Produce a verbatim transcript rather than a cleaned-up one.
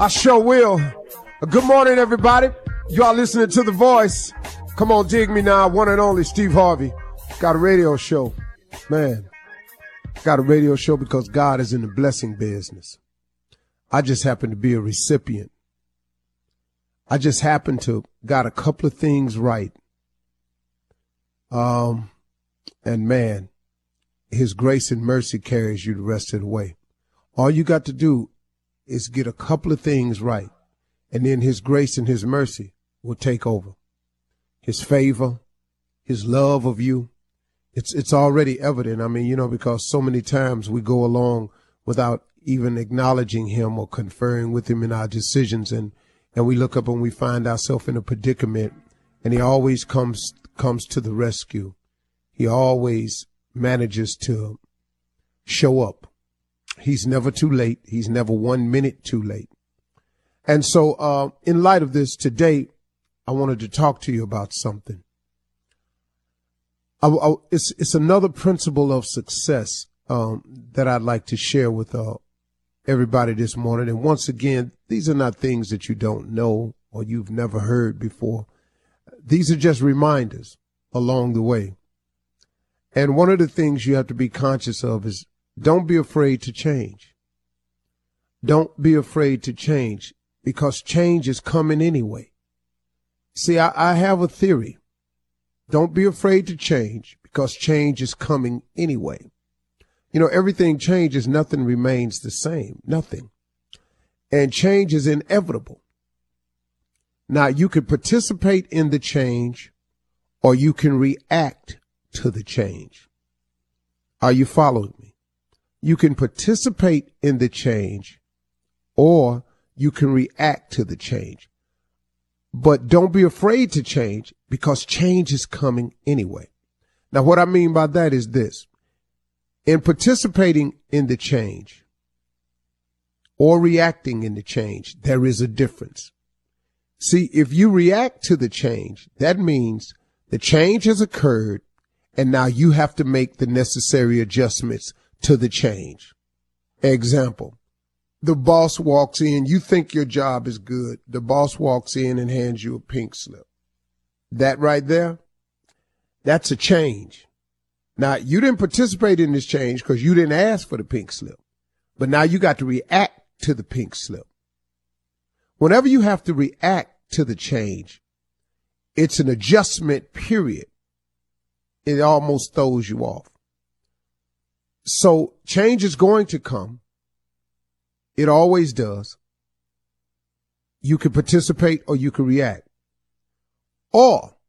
I sure will. Good morning, everybody. You are listening to The Voice. Come on, dig me now. One and only Steve Harvey. Got a radio show. Man, got a radio show because God is in the blessing business. I just happen to be a recipient. I just happen to got a couple of things right. Um, and man, his grace and mercy carries you the rest of the way. All you got to do is get a couple of things right, and then his grace and his mercy will take over. His favor, his love of you, it's it's already evident. I mean, you know, because so many times we go along without even acknowledging him or conferring with him in our decisions, and, and we look up and we find ourselves in a predicament, and he always comes comes to the rescue. He always manages to show up. He's never too late. He's never one minute too late. And so uh, in light of this today, I wanted to talk to you about something. I, I, it's, it's another principle of success um, that I'd like to share with uh, everybody this morning. And once again, these are not things that you don't know or you've never heard before. These are just reminders along the way. And one of the things you have to be conscious of is don't be afraid to change. Don't be afraid to change because change is coming anyway. See, I, I have a theory. Don't be afraid to change because change is coming anyway. You know, everything changes. Nothing remains the same. Nothing. And change is inevitable. Now, you can participate in the change or you can react to the change. Are you following me? You can participate in the change or you can react to the change. But don't be afraid to change because change is coming anyway. Now, what I mean by that is this. In participating in the change or reacting in the change, there is a difference. See, if you react to the change, that means the change has occurred and now you have to make the necessary adjustments to the change. Example, the boss walks in, you think your job is good. The boss walks in and hands you a pink slip. That right there, that's a change. Now, you didn't participate in this change because you didn't ask for the pink slip, but now you got to react to the pink slip. Whenever you have to react to the change, it's an adjustment period. It almost throws you off. So change is going to come. It always does. You can participate or you can react. Or